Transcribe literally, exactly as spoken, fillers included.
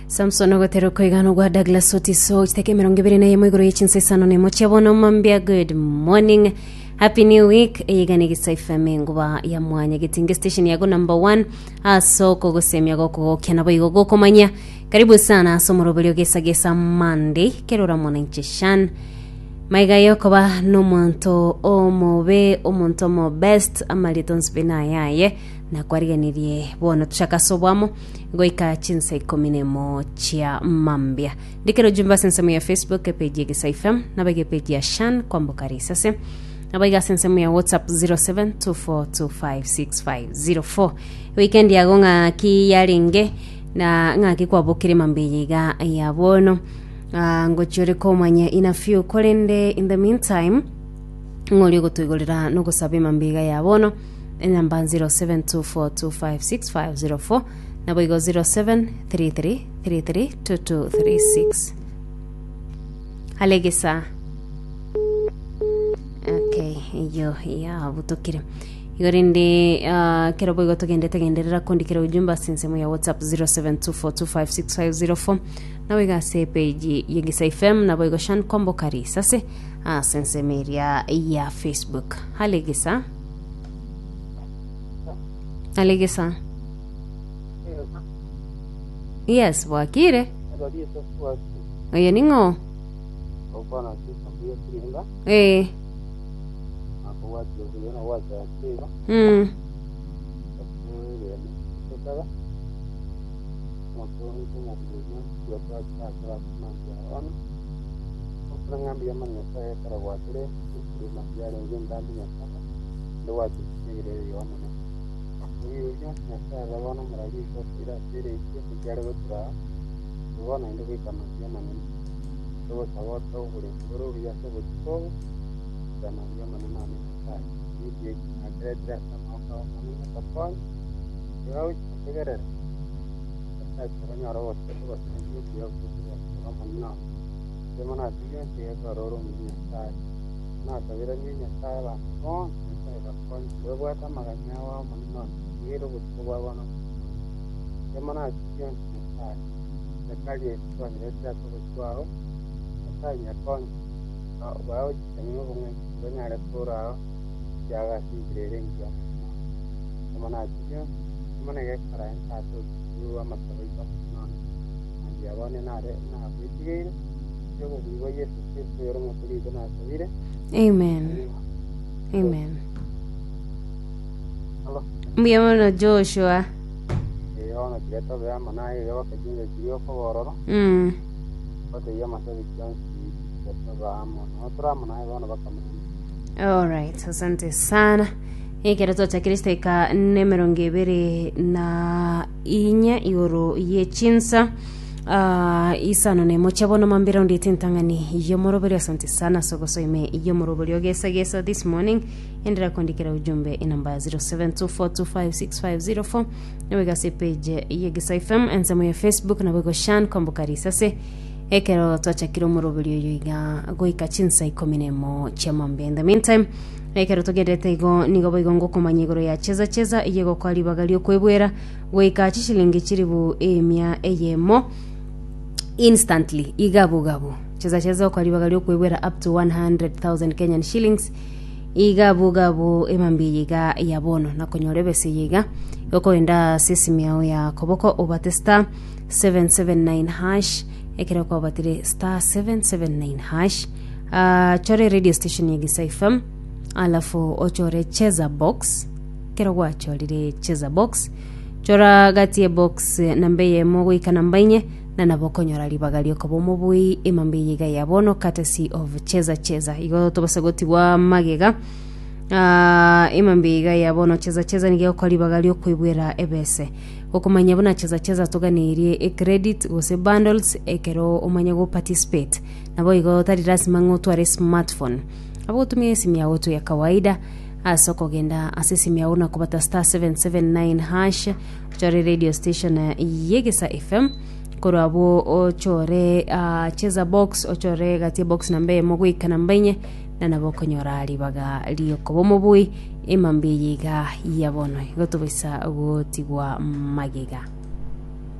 Samson ogotero koigano gwa Douglas Otiso chiteke mirongo ibiri na yemwe iguru y'ichinse sano ne mochiabono mambia. Good morning, happy new week. Eyigane gisaife nguba ya mwanya gitinge station yago number one aso kogo semya go kogo kena boigo go komanya. Karibu sana somoro bulyo gesa gesa Monday kerora mona inchishan maiga yoko ba n'umuntu omobe omuntu mo best amalitons bina yaye na kwariganirie bona tushakasobwamo goika chinse komine mo chia mambia dikero jumba sensemo ya Facebook page ya Gisa F M na bage page ya Shan kwambukari sase na bage sensemo ya WhatsApp zero seven two four two five six five zero four. Weekend ya gonga ki yaringe na ngaki kwa bokire mambiyiga ya bono uh, ngochore komanya ina few kolende. In the meantime ngoli gutugorera no gusabe mambiga ya bono namba zero seven two four two five six five zero four na boigo zero seven three three three three two two three six. Halegesa okay yo ya butokire igorinde uh, kero boigo togende tegenderera kondikira ujumba sinsemo ya WhatsApp zero seven two four two five six five zero four na wega se page ya Gisa F M na boigo Shan kombo kari sase ah sensemeria ya Facebook. Halegesa Halegesa yes wakire oye ningo eh mm Amen. Amen. Mbiamono Joshua. Eona kireto bya manaye yo kagiye kiyo ko bororo. Mm. Bate yama tabi chansi batabaamo. Otra manaye bana bakamana. All right, asante sana. Hiki rato cha Kristo ika nemerongo ibiri na inya igoro yechinsa uh, isano ne mochabono mambira undi tintangani iyo moroberi. Asante sana sogoso ime iyo moroberi ogesa gesa this morning. Endera kondikira ujumbe inamba zero seven two four two five six five zero four na wega se page ya Gisa F M ensemo ya Facebook na wego Shan kombukari sase ekero twacha kiro moroberi yoiga goika chinsa ikomine mo chamambe. In the meantime ekero togedete igo nigo boigo ngoko manyigoro ya cheza cheza yego kwali bagalio kwebwera goika chishilingi chiribu emia eyemo instantly igabu gabu cheza cheza kwali bagalio kwebwera up to one hundred thousand Kenyan shillings igabu gabu emambi yiga yabono na konyorebe se yiga yoko enda sisi miao ya koboko obatesta seven seven nine hash ekero kwa batire star seven seven nine hash uh, chore radio station ya Gisa F M alafu ochore cheza box kero gwa chorire cheza box chora gatie box nambeye mogo ikanambainye na nabokonyora libagalio kobomo bui emambe yiga yabono courtesy of cheza cheza igo tobasagoti wa magega uh, emambe yiga yabono cheza cheza nige ko libagalio kwibwera ebese okumanya bona cheza cheza toganirie e credit gose bundles ekero omanya go participate nabo igo tari rasima ngotware smartphone abo tumie simu ya watu ya kawaida asoko genda asisi ya una kubata star seven seven nine hash chore radio station ya Gisa F M koro abo ochore uh, cheza box ochore gatie box nambe mogwi kanambenye na nabo konyora ali baga liyo kobomo bui emambe yiga yabono gotubisa gotigwa magega.